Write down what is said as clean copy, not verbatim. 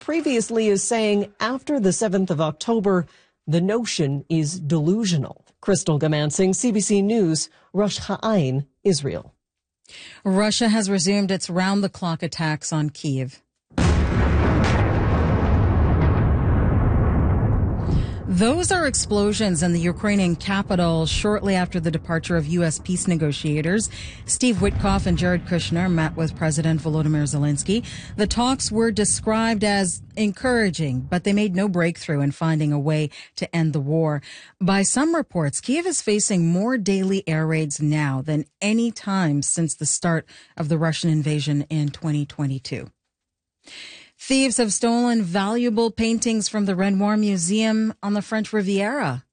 previously is saying after the 7th of October, the notion is delusional. Crystal Gamansing, CBC News, Rosh Ha'ain, Israel. Russia has resumed its round-the-clock attacks on Kyiv. Those are explosions in the Ukrainian capital shortly after the departure of U.S. peace negotiators. Steve Witkoff and Jared Kushner met with President Volodymyr Zelensky. The talks were described as encouraging, but they made no breakthrough in finding a way to end the war. By some reports, Kyiv is facing more daily air raids now than any time since the start of the Russian invasion in 2022. Thieves have stolen valuable paintings from the Renoir Museum on the French Riviera.